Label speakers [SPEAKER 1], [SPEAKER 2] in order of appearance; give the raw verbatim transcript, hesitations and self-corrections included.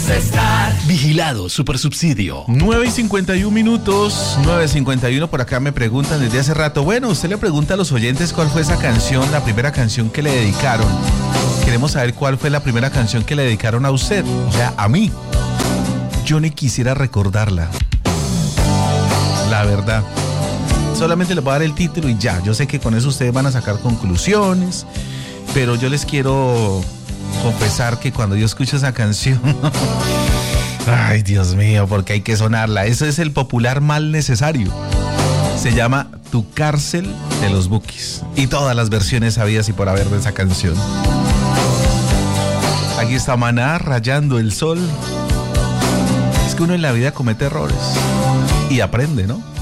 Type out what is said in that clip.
[SPEAKER 1] estar.
[SPEAKER 2] Vigilado Supersubsidio.
[SPEAKER 3] nueve y cincuenta y uno minutos, nueve y cincuenta y uno, por acá me preguntan desde hace rato. Bueno, usted le pregunta a los oyentes cuál fue esa canción, la primera canción que le dedicaron. Queremos saber cuál fue la primera canción que le dedicaron a usted, o sea, a mí. Yo ni quisiera recordarla, la verdad. Solamente les voy a dar el título y ya. Yo sé que con eso ustedes van a sacar conclusiones, pero yo les quiero confesar que cuando yo escucho esa canción, ay, Dios mío, porque hay que sonarla. Eso es el popular mal necesario. Se llama Tu Cárcel de los Bukis. Y todas las versiones habidas y por haber de esa canción. Aquí está Maná, Rayando el Sol. Es que uno en la vida comete errores y aprende, ¿no?